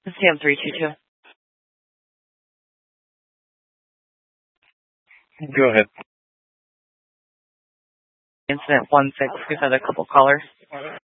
Sam 322. Go ahead. Incident 16. We've had a couple callers.